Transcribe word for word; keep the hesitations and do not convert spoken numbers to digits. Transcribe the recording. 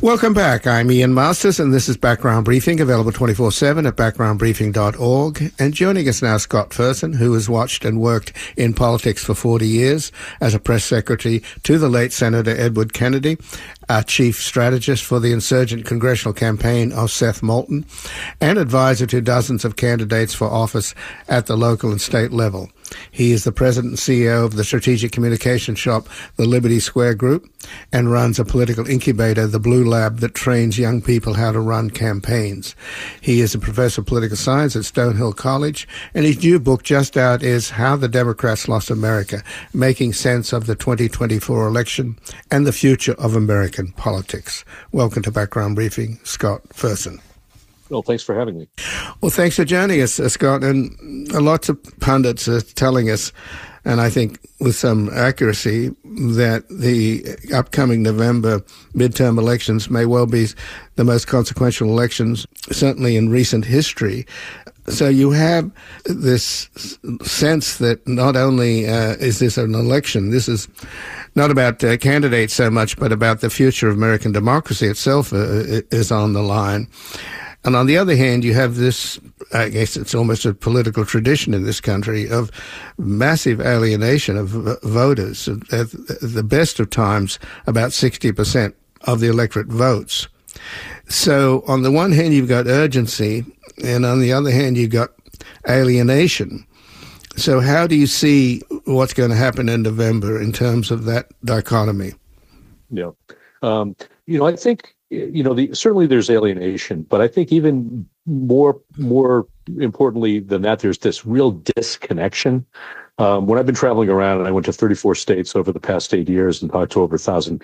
Welcome back. I'm Ian Masters, and this is Background Briefing, available twenty-four seven at background briefing dot org. And joining us now, Scott Ferson, who has watched and worked in politics for forty years as a press secretary to the late Senator Edward Kennedy, a chief strategist for the insurgent congressional campaign of Seth Moulton, and advisor to dozens of candidates for office at the local and state level. He is the president and C E O of the strategic communication shop, the Liberty Square Group, and runs a political incubator, the Blue Lab, that trains young people how to run campaigns. He is a professor of political science at Stonehill College, and his new book just out is How the Democrats Lost America, Making Sense of the twenty twenty-four Election and the Future of American Politics. Welcome to Background Briefing, Scott Ferson. Well, thanks for having me. Well, thanks for joining us, uh, Scott. And uh, lots of pundits are telling us, and I think with some accuracy, that the upcoming November midterm elections may well be the most consequential elections, certainly in recent history. So you have this sense that not only uh, is this an election, this is not about uh, candidates so much, but about the future of American democracy itself uh, is on the line. And on the other hand, you have this, I guess it's almost a political tradition in this country, of massive alienation of voters. At the best of times, about sixty percent of the electorate votes. So on the one hand, you've got urgency, and on the other hand, you've got alienation. So how do you see what's going to happen in November in terms of that dichotomy? Yeah. Um, you know, I think, you know, the, certainly there's alienation, but I think even more, more importantly than that, there's this real disconnection. Um, when I've been traveling around, and I went to thirty-four states over the past eight years and talked to over a thousand